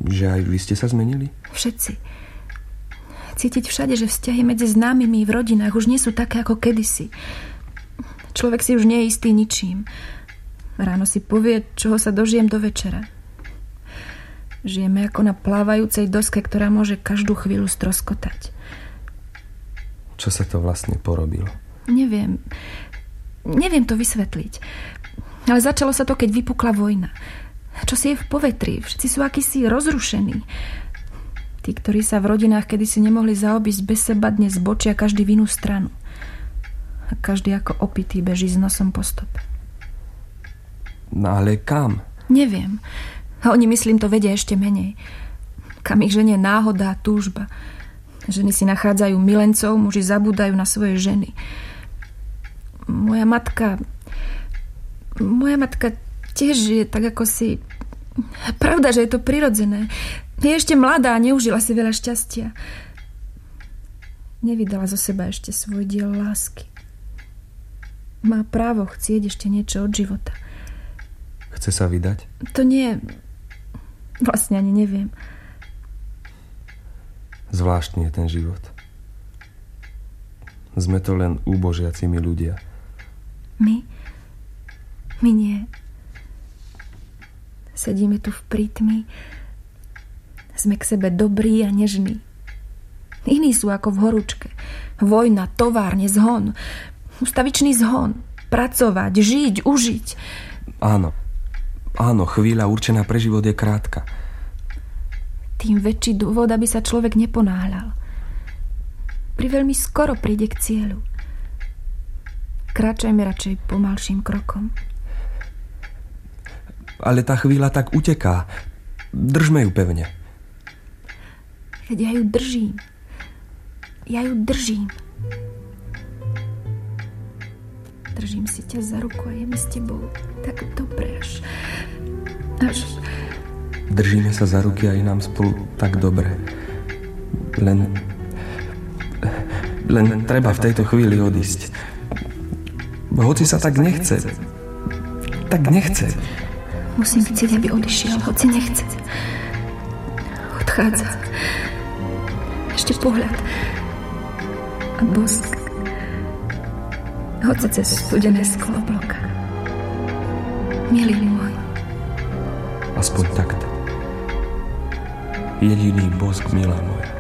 Že aj vy ste sa zmenili? Všetci. Cítiť všade, že vzťahy medzi známymi v rodinách už nie sú také ako kedysi. Človek si už nie je istý ničím. Ráno si povie, čoho sa dožijem do večera. Žijeme ako na plávajúcej doske, ktorá môže každú chvíľu stroskotať. Čo sa to vlastne porobilo? Neviem to vysvetliť. Ale začalo sa to, keď vypukla vojna. Čo si je v povetri? Všetci sú akýsi rozrušení. Tí, ktorí sa v rodinách kedysi nemohli zaobísť bez seba, dnes zbočia každý v inú stranu. A každý ako opitý beží s nosom po stope. No ale kam? Neviem. A oni, myslím, to vedia ešte menej. Kam ich ženie náhoda a túžba. Ženy si nachádzajú milencov, muži zabúdajú na svoje ženy. Moja matka tiež žije tak, ako si... Pravda, že je to prirodzené. Je ešte mladá a neužila si veľa šťastia. Nevydala zo seba ešte svoj diel lásky. Má právo chcieť ešte niečo od života. Chce sa vydať? To nie... Vlastne ani neviem. Zvláštny je ten život. Sme to len úbožiacimi ľudia. My? My nie. Sedíme tu v prítmi. Sme k sebe dobrí a nežní. Iní sú ako v horúčke. Vojna, továrne, zhon. Ustavičný zhon. Pracovať, žiť, užiť. Áno, chvíľa určená pre život je krátka. Tým väčší dôvod, aby sa človek neponáhľal. Priveľmi skoro príde k cieľu. Kráčajme radšej pomalším krokom. Ale tá chvíľa tak uteká. Držme ju pevne. Veď ja ju držím. Držím si ťa za ruku a je mi s tebou tak dobre až... Držíme sa za ruky a je nám spolu tak dobre. Len treba v tejto chvíli odísť. Hoci sa tak nechce. Musím chcieť, aby odišiel, hoci nechce. Odchádza. Ešte pohľad. A bosk. Hoci cez studené sklo bloka. Milý môj. Aspoň takto. Jediný bosk, milá moja.